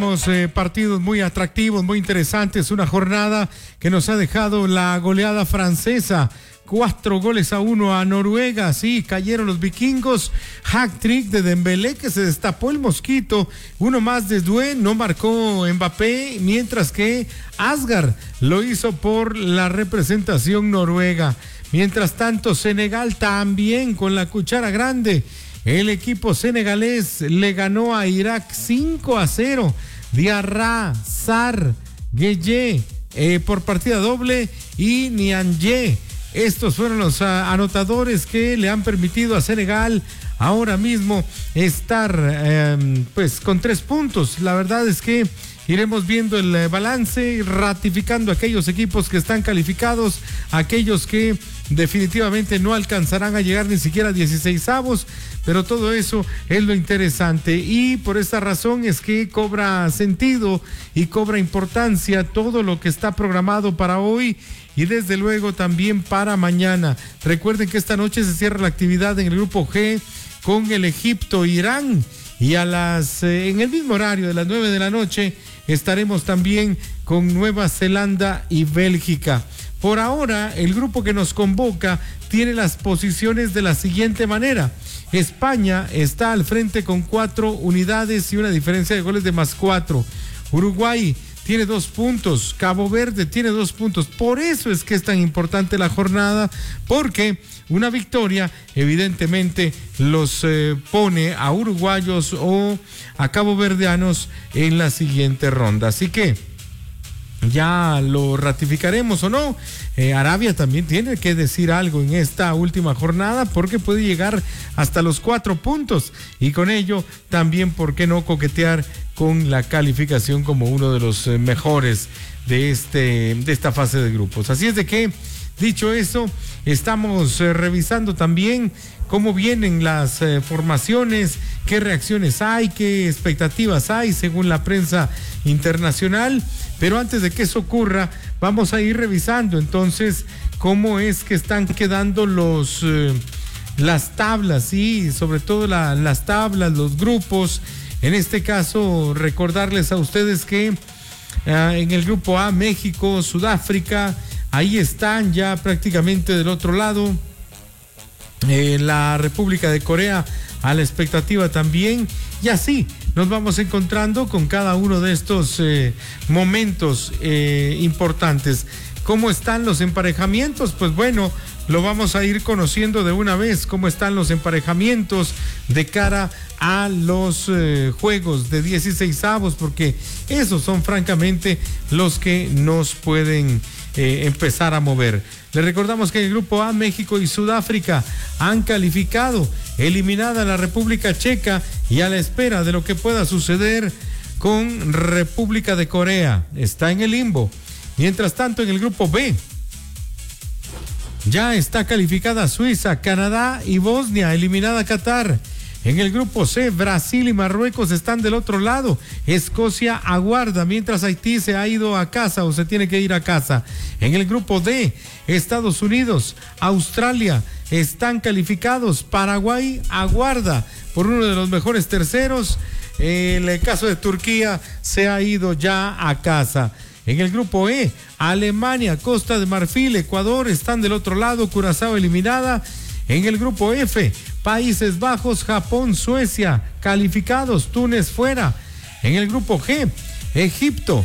Partidos muy atractivos, muy interesantes, una jornada que nos ha dejado la goleada francesa, 4-1 a Noruega, sí, cayeron los vikingos, hat-trick de Dembélé que se destapó el mosquito, uno más de Doué, no marcó Mbappé, mientras que Asgard lo hizo por la representación noruega. Mientras tanto, Senegal también con la cuchara grande. El equipo senegalés le ganó a Irak 5-0. Diarra, Sarr, Gueye por partida doble y Nianzé. Estos fueron los anotadores que le han permitido a Senegal ahora mismo estar pues con 3 puntos. La verdad es que iremos viendo el balance, ratificando aquellos equipos que están calificados, aquellos que definitivamente no alcanzarán a llegar ni siquiera a 16avos, pero todo eso es lo interesante y por esta razón es que cobra sentido y cobra importancia todo lo que está programado para hoy y desde luego también para mañana. Recuerden que esta noche se cierra la actividad en el grupo G con el Egipto-Irán y en el mismo horario de las 9 de la noche estaremos también con Nueva Zelanda y Bélgica. Por ahora, el grupo que nos convoca tiene las posiciones de la siguiente manera. España está al frente con 4 unidades y una diferencia de goles de +4. Uruguay tiene 2 puntos. Cabo Verde tiene 2 puntos. Por eso es que es tan importante la jornada, porque una victoria evidentemente los pone a uruguayos o a caboverdianos en la siguiente ronda. Así que ya lo ratificaremos o no. Arabia también tiene que decir algo en esta última jornada porque puede llegar hasta los 4 puntos y con ello también, ¿por qué no coquetear con la calificación como uno de los mejores de esta fase de grupos? Así es de que, dicho eso, estamos revisando también cómo vienen las formaciones, qué reacciones hay, qué expectativas hay según la prensa internacional. Pero antes de que eso ocurra, vamos a ir revisando entonces cómo es que están quedando las tablas, y sobre todo las tablas, los grupos. En este caso, recordarles a ustedes que en el grupo A, México, Sudáfrica, ahí están ya prácticamente del otro lado. La República de Corea a la expectativa también, y así nos vamos encontrando con cada uno de estos momentos importantes. ¿Cómo están los emparejamientos? Pues bueno, lo vamos a ir conociendo de una vez, cómo están los emparejamientos de cara a los juegos de 16avos, porque esos son francamente los que nos pueden empezar a mover. Le recordamos que en el grupo A, México y Sudáfrica han calificado, eliminada la República Checa y a la espera de lo que pueda suceder con República de Corea. Está en el limbo. Mientras tanto, en el grupo B ya está calificada Suiza, Canadá y Bosnia, eliminada Qatar. En el grupo C, Brasil y Marruecos están del otro lado. Escocia aguarda, mientras Haití se ha ido a casa o se tiene que ir a casa. En el grupo D, Estados Unidos, Australia están calificados. Paraguay aguarda por uno de los mejores terceros. En el caso de Turquía se ha ido ya a casa. En el grupo E, Alemania, Costa de Marfil, Ecuador están del otro lado. Curazao eliminada. En el grupo F, Países Bajos, Japón, Suecia calificados, Túnez fuera. En el grupo G, Egipto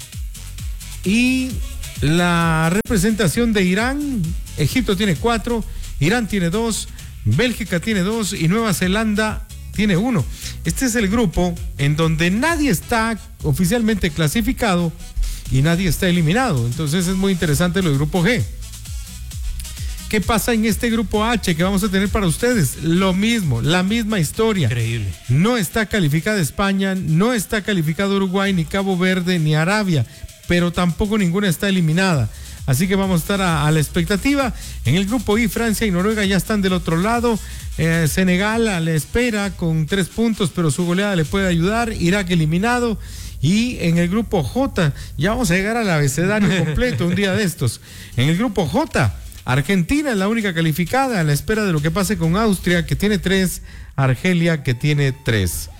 y la representación de Irán. Egipto tiene 4, Irán tiene 2, Bélgica tiene 2 y Nueva Zelanda tiene 1. Este es el grupo en donde nadie está oficialmente clasificado y nadie está eliminado. Entonces es muy interesante lo del grupo G. ¿Qué pasa en este grupo H que vamos a tener para ustedes? Lo mismo, la misma historia. Increíble. No está calificada España, no está calificado Uruguay, ni Cabo Verde, ni Arabia, pero tampoco ninguna está eliminada. Así que vamos a estar a la expectativa. En el grupo I, Francia y Noruega ya están del otro lado. Senegal a la espera con 3 puntos, pero su goleada le puede ayudar. Irak eliminado. Y en el grupo J, ya vamos a llegar al abecedario completo un día de estos. En el grupo J, Argentina es la única calificada a la espera de lo que pase con Austria, que tiene 3, Argelia, que tiene 3.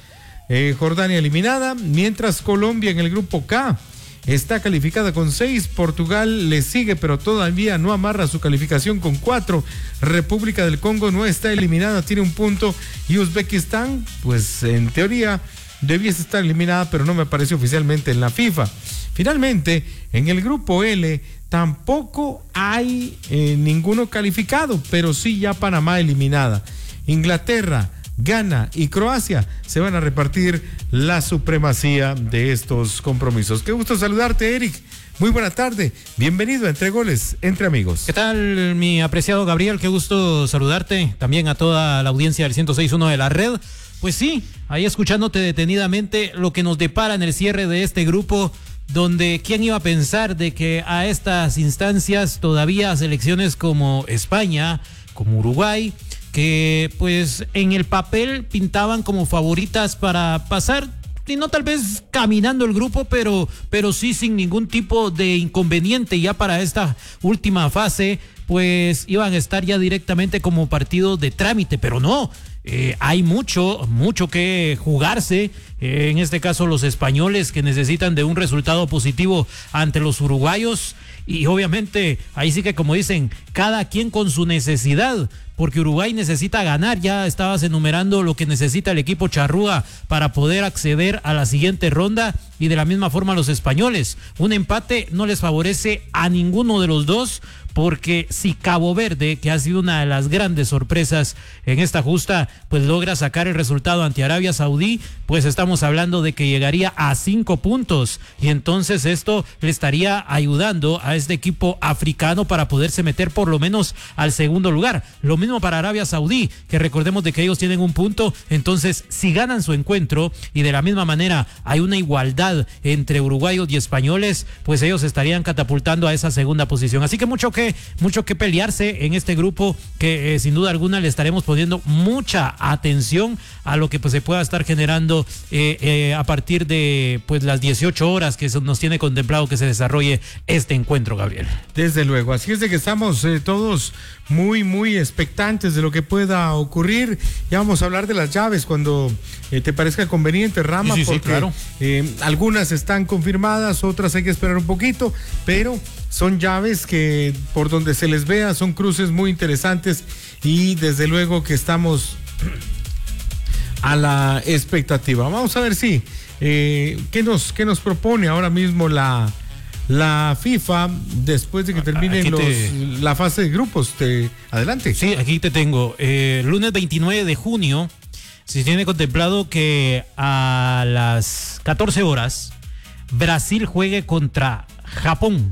Jordania eliminada, mientras Colombia en el grupo K está calificada con 6, Portugal le sigue pero todavía no amarra su calificación con 4, República del Congo no está eliminada, tiene 1 punto, y Uzbekistán, pues en teoría debiese estar eliminada, pero no me aparece oficialmente en la FIFA. Finalmente, en el grupo L tampoco hay ninguno calificado, pero sí ya Panamá eliminada. Inglaterra, Ghana y Croacia se van a repartir la supremacía de estos compromisos. Qué gusto saludarte, Eric. Muy buena tarde. Bienvenido a Entre Goles, Entre Amigos. ¿Qué tal, mi apreciado Gabriel? Qué gusto saludarte. También a toda la audiencia del 106.1 de la red. Pues sí, ahí escuchándote detenidamente lo que nos depara en el cierre de este grupo, donde quién iba a pensar de que a estas instancias todavía selecciones como España, como Uruguay, que pues en el papel pintaban como favoritas para pasar, y no tal vez caminando el grupo, pero sí sin ningún tipo de inconveniente ya para esta última fase, pues iban a estar ya directamente como partido de trámite, pero no. Hay mucho que jugarse, en este caso los españoles que necesitan de un resultado positivo ante los uruguayos, y obviamente ahí sí que, como dicen, cada quien con su necesidad, porque Uruguay necesita ganar. Ya estabas enumerando lo que necesita el equipo charrúa para poder acceder a la siguiente ronda, y de la misma forma los españoles. Un empate no les favorece a ninguno de los dos, porque si Cabo Verde, que ha sido una de las grandes sorpresas en esta justa, pues logra sacar el resultado ante Arabia Saudí, pues estamos hablando de que llegaría a 5 puntos, y entonces esto le estaría ayudando a este equipo africano para poderse meter por lo menos al segundo lugar. Lo mismo para Arabia Saudí, que recordemos de que ellos tienen 1 punto, entonces si ganan su encuentro y de la misma manera hay una igualdad entre uruguayos y españoles, pues ellos estarían catapultando a esa segunda posición. Así que mucho que pelearse en este grupo, que sin duda alguna le estaremos poniendo mucha atención a lo que pues se pueda estar generando a partir de pues las 18 horas que nos tiene contemplado que se desarrolle este encuentro, Gabriel. Desde luego, así es de que estamos todos muy expectantes de lo que pueda ocurrir. Ya vamos a hablar de las llaves cuando te parezca conveniente, Rama, sí, porque claro. Algunas están confirmadas, otras hay que esperar un poquito, pero son llaves que por donde se les vea son cruces muy interesantes, y desde luego que estamos a la expectativa. Vamos a ver si qué nos propone ahora mismo la FIFA después de que terminen la fase de grupos. Adelante. Sí, aquí te tengo. Lunes 29 de junio se tiene contemplado que a las 14 horas Brasil juegue contra Japón.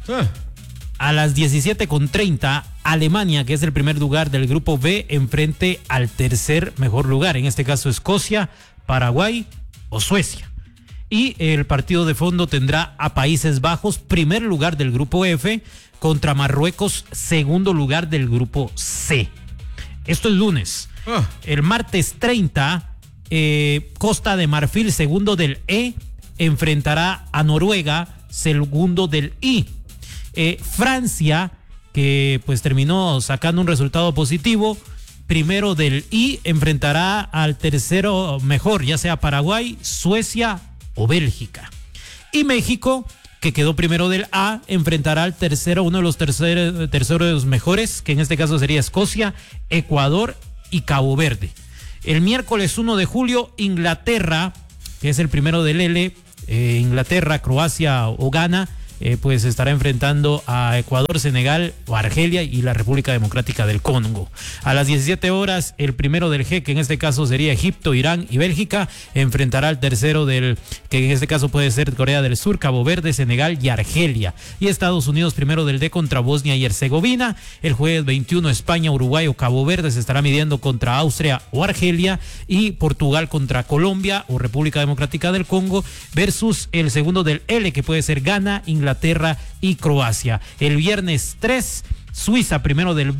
A las 17:30 Alemania, que es el primer lugar del grupo B, enfrente al tercer mejor lugar, en este caso Escocia, Paraguay o Suecia. Y el partido de fondo tendrá a Países Bajos, primer lugar del grupo F, contra Marruecos, segundo lugar del grupo C. Esto es lunes. El martes 30, Costa de Marfil, segundo del E, enfrentará a Noruega, segundo del I. Francia, que pues terminó sacando un resultado positivo, primero del I, enfrentará al tercero mejor, ya sea Paraguay, Suecia o Bélgica. Y México, que quedó primero del A, enfrentará al tercero, uno de los terceros mejores, que en este caso sería Escocia, Ecuador y Cabo Verde. El miércoles 1 de julio, Inglaterra, que es el primero del L, Inglaterra, Croacia o Ghana, pues estará enfrentando a Ecuador, Senegal o Argelia y la República Democrática del Congo. A las 17 horas, el primero del G, que en este caso sería Egipto, Irán y Bélgica, enfrentará al tercero del, que en este caso puede ser Corea del Sur, Cabo Verde, Senegal y Argelia. Y Estados Unidos, primero del D, contra Bosnia y Herzegovina. El jueves 21, España, Uruguay o Cabo Verde se estará midiendo contra Austria o Argelia, y Portugal contra Colombia o República Democrática del Congo, versus el segundo del L, que puede ser Ghana, Inglaterra y Croacia. El viernes 3, Suiza, primero del